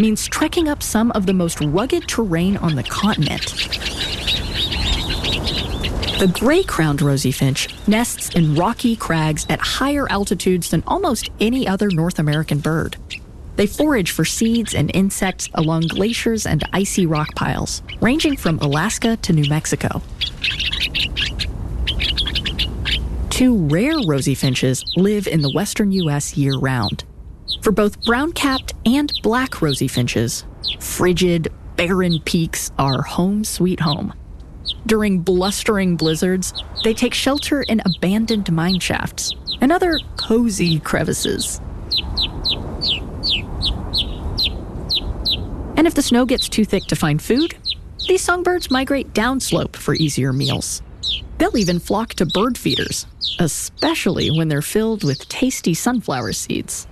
means trekking up some of the most rugged terrain on the continent. The gray-crowned rosy finch nests in rocky crags at higher altitudes than almost any other North American bird. They forage for seeds and insects along glaciers and icy rock piles, ranging from Alaska to New Mexico. Two rare rosy finches live in the western U.S. year-round. For both brown-capped and black rosy finches, frigid, barren peaks are home sweet home. During blustering blizzards, they take shelter in abandoned mine shafts and other cozy crevices. And if the snow gets too thick to find food, these songbirds migrate downslope for easier meals. They'll even flock to bird feeders, especially when they're filled with tasty sunflower seeds.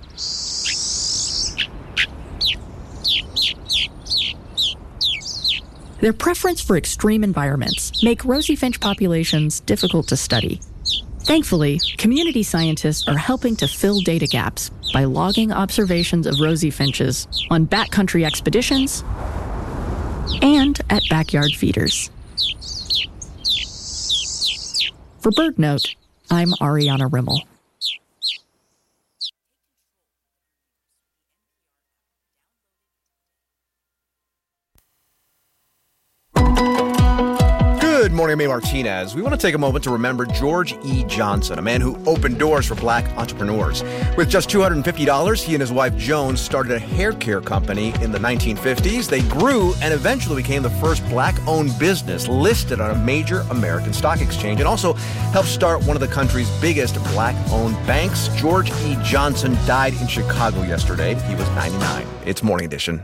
Their preference for extreme environments make rosy finch populations difficult to study. Thankfully, community scientists are helping to fill data gaps by logging observations of rosy finches on backcountry expeditions and at backyard feeders. For BirdNote, I'm Ariana Rimmel. Good morning, I'm A. Martinez. We want to take a moment to remember George E. Johnson, a man who opened doors for black entrepreneurs. With just $250, he and his wife Joan started a hair care company in the 1950s. They grew and eventually became the first black-owned business listed on a major American stock exchange and also helped start one of the country's biggest black-owned banks. George E. Johnson died in Chicago yesterday. He was 99. It's Morning Edition.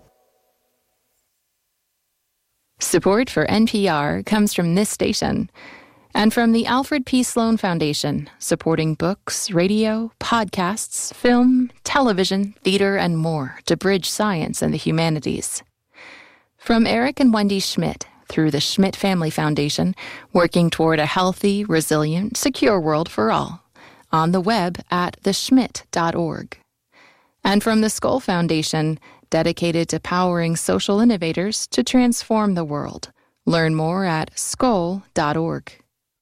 Support for NPR comes from this station and from the Alfred P. Sloan Foundation, supporting books, radio, podcasts, film, television, theater, and more to bridge science and the humanities. From Eric and Wendy Schmidt through the Schmidt Family Foundation, working toward a healthy, resilient, secure world for all, on the web at theschmidt.org. And from the Skoll Foundation, dedicated to powering social innovators to transform the world. Learn more at skoll.org.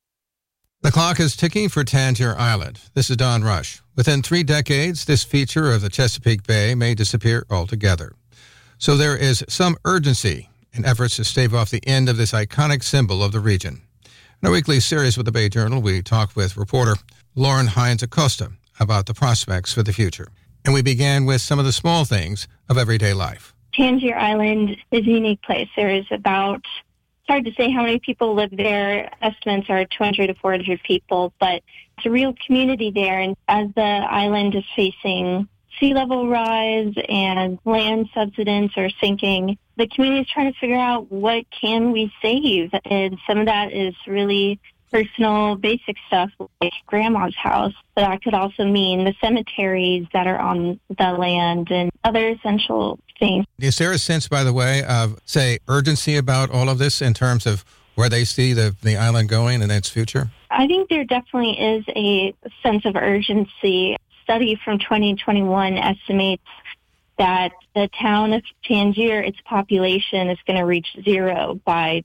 The clock is ticking for Tangier Island. This is Don Rush. Within 3 decades, this feature of the Chesapeake Bay may disappear altogether. So there is some urgency in efforts to stave off the end of this iconic symbol of the region. In a weekly series with the Bay Journal, we talk with reporter Lauren Hines Acosta about the prospects for the future. And we began with some of the small things of everyday life. Tangier Island is a unique place. There is about, it's hard to say how many people live there. Estimates are 200 to 400 people, but it's a real community there. And as the island is facing sea level rise and land subsidence are sinking, the community is trying to figure out what can we save. And some of that is really personal, basic stuff like grandma's house, but that could also mean the cemeteries that are on the land and other essential things. Is there a sense, by the way, of, say, urgency about all of this in terms of where they see the island going and its future? I think there definitely is a sense of urgency. A study from 2021 estimates that the town of Tangier, its population is going to reach 0 by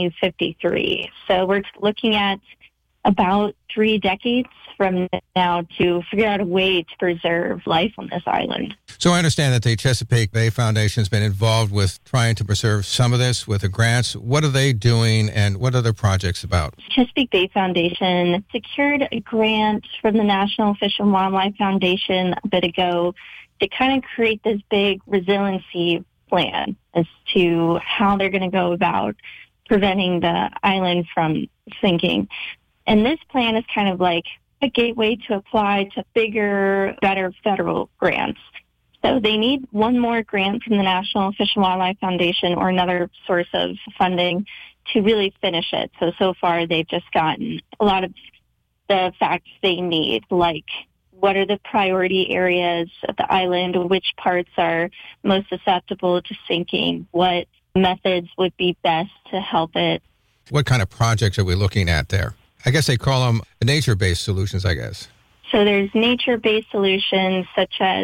2053. So we're looking at about 3 decades from now to figure out a way to preserve life on this island. So I understand that the Chesapeake Bay Foundation has been involved with trying to preserve some of this with the grants. What are they doing and what are their projects about? Chesapeake Bay Foundation secured a grant from the National Fish and Wildlife Foundation a bit ago to kind of create this big resiliency plan as to how they're going to go about preventing the island from sinking. And this plan is kind of like a gateway to apply to bigger, better federal grants. So they need one more grant from the National Fish and Wildlife Foundation or another source of funding to really finish it. So far they've just gotten a lot of the facts they need, like what are the priority areas of the island, which parts are most susceptible to sinking, what methods would be best to help it. What kind of projects are we looking at there? I guess they call them nature-based solutions, I guess. So there's nature-based solutions such as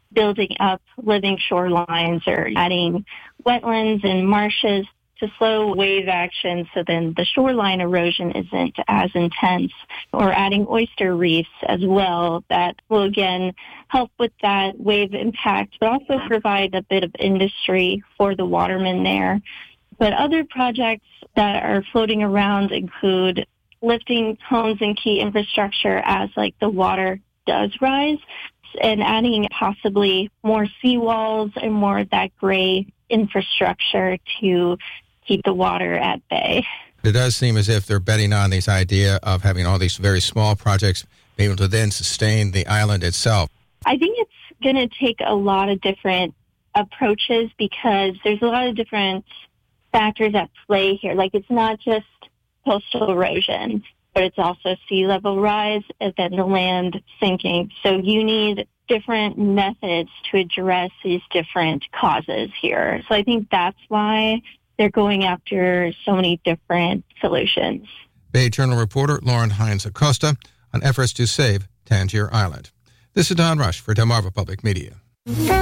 building up living shorelines or adding wetlands and marshes to slow wave action so then the shoreline erosion isn't as intense, or adding oyster reefs as well that will again help with that wave impact, but also provide a bit of industry for the watermen there. But other projects that are floating around include lifting homes and key infrastructure as like the water does rise, and adding possibly more seawalls and more of that gray infrastructure to keep the water at bay. It does seem as if they're betting on this idea of having all these very small projects be able to then sustain the island itself. I think it's going to take a lot of different approaches because there's a lot of different factors at play here. Like, it's not just coastal erosion, but it's also sea level rise and then the land sinking. So you need different methods to address these different causes here. So I think that's why they're going after so many different solutions. Bay Journal reporter Lauren Hines Acosta on efforts to save Tangier Island. This is Don Rush for Delmarva Public Media.